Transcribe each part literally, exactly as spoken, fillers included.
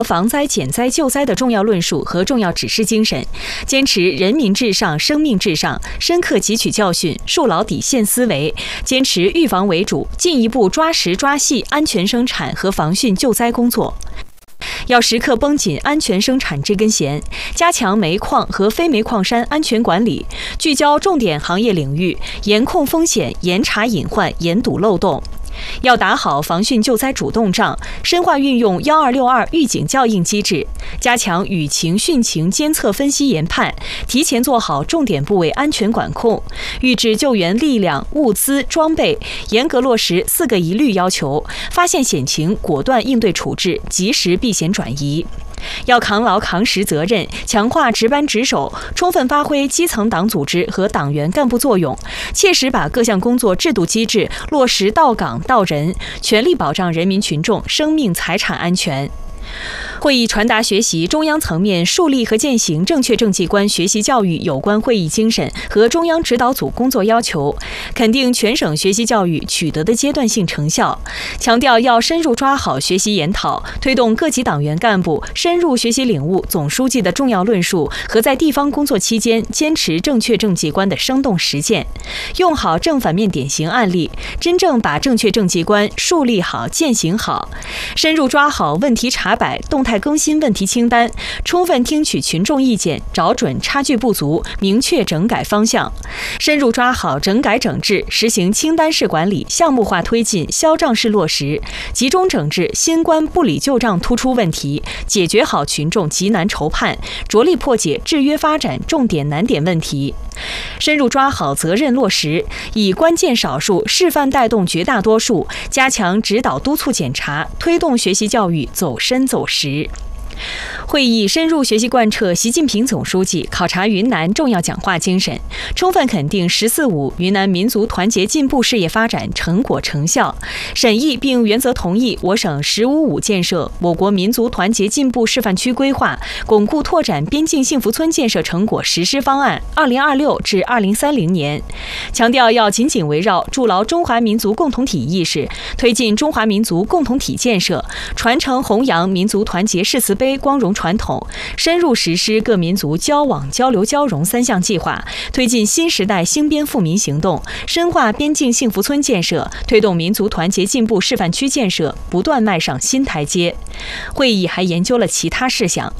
防灾、减灾、救灾的重要论述和重要指示精神，坚持人民至上、生命至上，深刻汲取教训，树牢底线思维，坚持预防为主，进一步抓实抓细安全生产和防汛救灾工作。要时刻绷紧安全生产这根弦，加强煤矿和非煤矿山安全管理，聚焦重点行业领域，严控风险，严查隐患，严堵漏洞。要打好防汛救灾主动仗，深化运用幺二六二预警校应机制，加强雨情汛情监测分析研判，提前做好重点部位安全管控，预置救援力量、物资、装备，严格落实四个一律要求，发现险情果断应对处置，及时避险转移。要扛牢扛实责任，强化值班值守，充分发挥基层党组织和党员干部作用，切实把各项工作制度机制落实到岗到人，全力保障人民群众生命财产安全。会议传达学习中央层面树立和践行正确政绩观学习教育有关会议精神和中央指导组工作要求，肯定全省学习教育取得的阶段性成效，强调要深入抓好学习研讨，推动各级党员干部深入学习领悟总书记的重要论述和在地方工作期间坚持正确政绩观的生动实践，用好正反面典型案例，真正把正确政绩观树立好、践行好，深入抓好问题查摆、动态更新问题清单，充分听取群众意见，找准差距不足，明确整改方向，深入抓好整改整治，实行清单式管理，项目化推进，销账式落实，集中整治新冠不理旧账突出问题，解决好群众急难愁盼，着力破解制约发展重点难点问题，深入抓好责任落实，以关键少数示范带动绝大多数，加强指导督促检查，推动学习教育走深走实。会议深入学习贯彻习近平总书记考察云南重要讲话精神，充分肯定“十四五”云南民族团结进步事业发展成果成效，审议并原则同意我省“十五五”建设我国民族团结进步示范区规划，巩固拓展边境幸福村建设成果实施方案（二零二六至二零三零年），强调要紧紧围绕筑牢中华民族共同体意识，推进中华民族共同体建设，传承弘扬民族团结誓词碑光荣传统，深入实施各民族交往交流交融三项计划，推进新时代兴边富民行动，深化边境幸福村建设，推动民族团结进步示范区建设不断迈上新台阶。会议还研究了其他事项。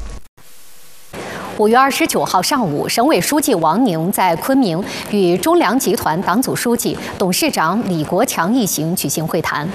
五月二十九号上午，省委书记王宁在昆明与中粮集团党组书记、董事长李国强一行举行会谈。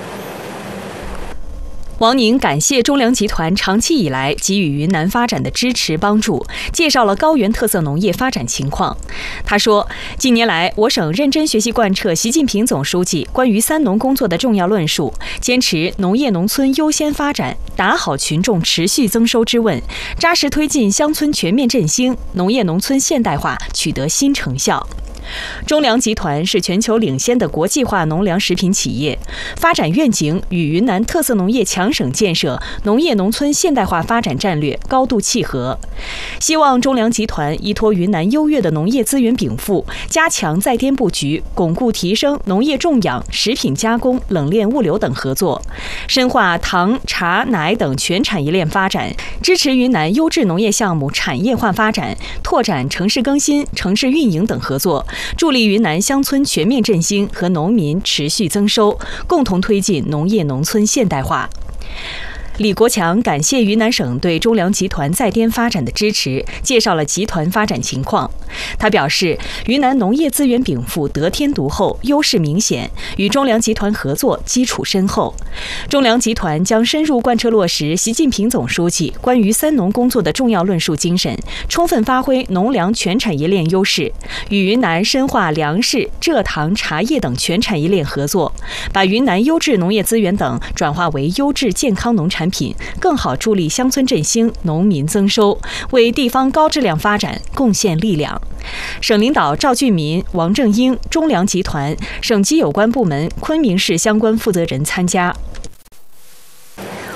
王宁感谢中粮集团长期以来给予云南发展的支持帮助，介绍了高原特色农业发展情况。他说，近年来我省认真学习贯彻习近平总书记关于三农工作的重要论述，坚持农业农村优先发展，打好群众持续增收之问，扎实推进乡村全面振兴，农业农村现代化取得新成效。中粮集团是全球领先的国际化农粮食品企业，发展愿景与云南特色农业强省建设、农业农村现代化发展战略高度契合。希望中粮集团依托云南优越的农业资源禀赋，加强在滇布局，巩固提升农业种养、食品加工、冷链物流等合作，深化糖、茶、奶等全产业链发展，支持云南优质农业项目产业化发展，拓展城市更新、城市运营等合作，助力云南乡村全面振兴和农民持续增收，共同推进农业农村现代化。李国强感谢云南省对中粮集团在滇发展的支持，介绍了集团发展情况。他表示，云南农业资源禀赋得天独厚，优势明显，与中粮集团合作基础深厚。中粮集团将深入贯彻落实习近平总书记关于三农工作的重要论述精神，充分发挥农粮全产业链优势，与云南深化粮食、蔗糖、茶叶等全产业链合作，把云南优质农业资源等转化为优质健康农产品，更好助力乡村振兴、农民增收，为地方高质量发展贡献力量。省领导赵俊民、王正英、中粮集团、省级有关部门、昆明市相关负责人参加。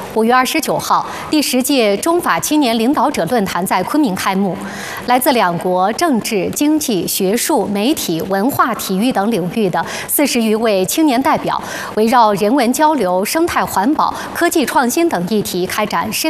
五月二十九号，第十届中法青年领导者论坛在昆明开幕。来自两国政治、经济、学术、媒体、文化、体育等领域的四十余位青年代表，围绕人文交流、生态环保、科技创新等议题开展深